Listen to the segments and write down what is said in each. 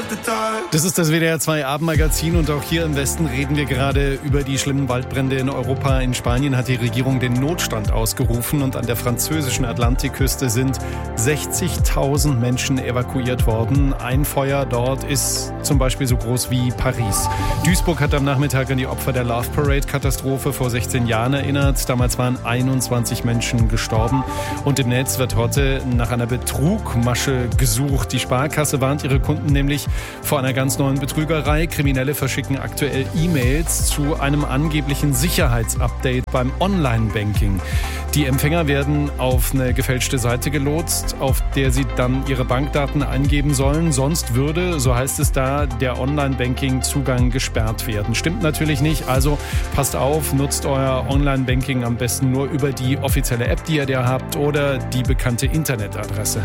Das ist das WDR 2 Abendmagazin und auch hier im Westen reden wir gerade über die schlimmen Waldbrände in Europa. In Spanien hat die Regierung den Notstand ausgerufen und an der französischen Atlantikküste sind 60.000 Menschen evakuiert worden. Ein Feuer dort ist zum Beispiel so groß wie Paris. Duisburg hat am Nachmittag an die Opfer der Love Parade-Katastrophe vor 16 Jahren erinnert. Damals waren 21 Menschen gestorben und im Netz wird heute nach einer Betrugmasche gesucht. Die Sparkasse warnt ihre Kunden nämlich vor einer ganz neuen Betrügerei. Kriminelle verschicken aktuell E-Mails zu einem angeblichen Sicherheitsupdate beim Online-Banking. Die Empfänger werden auf eine gefälschte Seite gelotst, auf der sie dann ihre Bankdaten eingeben sollen. Sonst würde, so heißt es da, der Online-Banking-Zugang gesperrt werden. Stimmt natürlich nicht, also passt auf, nutzt euer Online-Banking am besten nur über die offizielle App, die ihr da habt, oder die bekannte Internetadresse.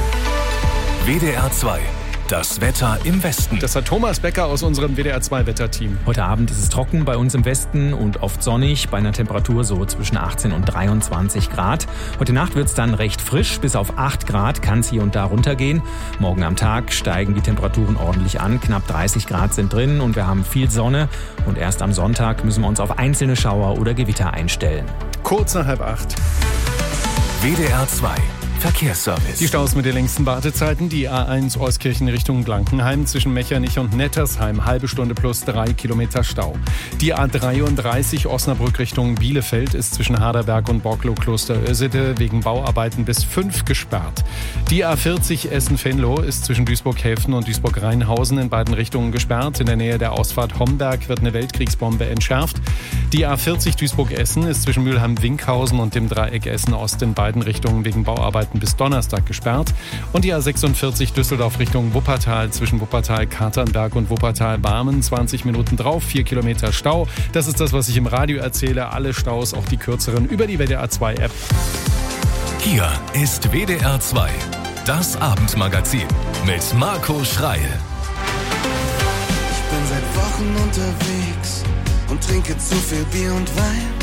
WDR 2. Das Wetter im Westen. Das hat Thomas Becker aus unserem WDR 2 Wetterteam. Heute Abend ist es trocken bei uns im Westen und oft sonnig bei einer Temperatur so zwischen 18 und 23 Grad. Heute Nacht wird es dann recht frisch, bis auf 8 Grad kann es hier und da runtergehen. Morgen am Tag steigen die Temperaturen ordentlich an, knapp 30 Grad sind drin und wir haben viel Sonne. Und erst am Sonntag müssen wir uns auf einzelne Schauer oder Gewitter einstellen. Kurz nach 7:30. WDR 2. Verkehrsservice. Die Staus mit den längsten Wartezeiten. Die A1 Euskirchen Richtung Blankenheim zwischen Mechernich und Nettersheim. Halbe Stunde plus 3 Kilometer Stau. Die A33 Osnabrück Richtung Bielefeld ist zwischen Harderberg und Borklow-Kloster-Ösede wegen Bauarbeiten bis 5 gesperrt. Die A40 Essen-Venlo ist zwischen Duisburg-Häfen und Duisburg-Rheinhausen in beiden Richtungen gesperrt. In der Nähe der Ausfahrt Homberg wird eine Weltkriegsbombe entschärft. Die A40 Duisburg-Essen ist zwischen Mülheim-Winkhausen und dem Dreieck Essen-Ost in beiden Richtungen wegen Bauarbeiten bis Donnerstag gesperrt. Und die A46 Düsseldorf Richtung Wuppertal zwischen Wuppertal-Katernberg und Wuppertal-Barmen. 20 Minuten drauf, 4 Kilometer Stau. Das ist das, was ich im Radio erzähle. Alle Staus, auch die kürzeren, über die WDR 2 App. Hier ist WDR 2. Das Abendmagazin mit Marco Schreil. Ich bin seit Wochen unterwegs und trinke zu viel Bier und Wein.